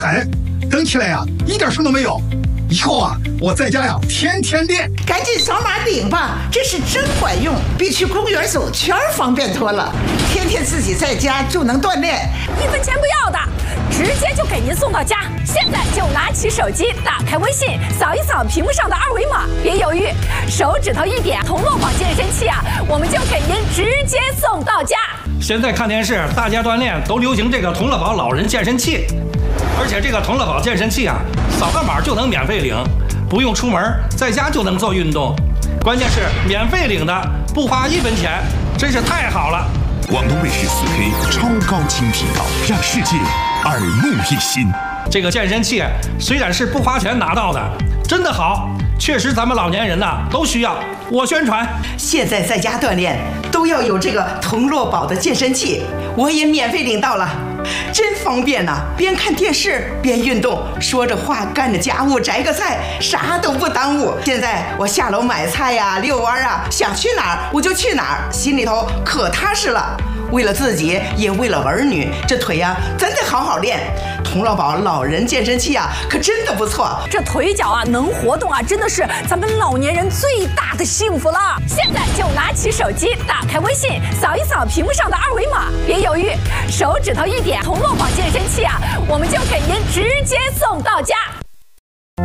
哎，整起来呀，一点事都没有。以后啊，我在家呀，天天练。 赶紧扫码顶吧，这是真管用，比去公园走圈方便多了。天天自己在家就能锻炼 ，1分钱不要的，直接就给您送到家。现在就拿起手机，打开微信，扫一扫屏幕上的2维码，别犹豫，手指头一点，同乐宝健身器啊，我们就给您直接送到家。 现在看电视，大家锻炼都流行这个同乐宝老人健身器。而且这个同乐宝健身器啊，扫个码就能免费领，不用出门，在家就能做运动。关键是免费领的，不花1分钱，真是太好了。 广东卫视4K 超高清频道，让世界耳目一新。 这个健身器虽然是不花钱拿到的，真的好，确实咱们老年人呐都需要。我宣传， 现在在家锻炼都要有这个同乐宝的健身器，我也免费领到了。真方便呐！边看电视边运动，说着话干着家务，摘个菜，啥都不耽误。现在我下楼买菜呀、遛弯啊，想去哪儿我就去哪儿，心里头可踏实了。为了自己，也为了儿女，这腿呀真得好好练。同乐宝老人健身器啊，可真的不错。 这腿脚啊能活动啊，真的是咱们老年人最大的幸福了。现在就拿起手机，打开微信，扫一扫屏幕上的2维码，别犹豫，手指头一点，同乐宝健身器啊，我们就给您直接送到家。